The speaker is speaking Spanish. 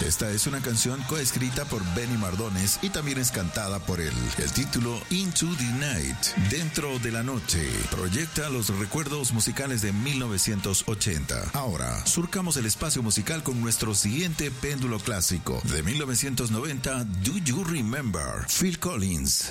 Esta es una canción coescrita por Benny Mardones y también es cantada por él. El título Into the Night, Dentro de la Noche, proyecta los recuerdos musicales de 1980. Ahora, surcamos el espacio musical con nuestro siguiente péndulo clásico de 1990, Do You Remember? Phil Collins.